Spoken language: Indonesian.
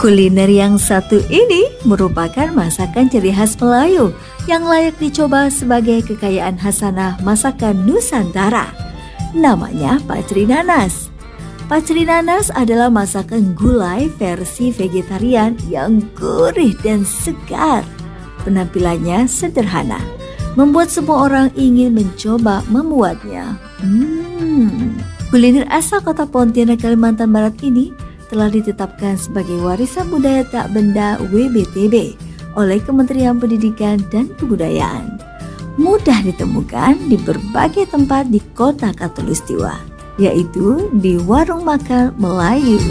Kuliner yang satu ini merupakan masakan ciri khas Melayu yang layak dicoba sebagai kekayaan hasanah masakan Nusantara. Namanya pacri nanas. Pacri nanas adalah masakan gulai versi vegetarian yang gurih dan segar. Penampilannya sederhana, membuat semua orang ingin mencoba membuatnya. Kuliner asal kota Pontianak, Kalimantan Barat ini telah ditetapkan sebagai warisan budaya tak benda WBTB oleh Kementerian Pendidikan dan Kebudayaan. Mudah ditemukan di berbagai tempat di Kota Khatulistiwa, yaitu di warung makan Melayu.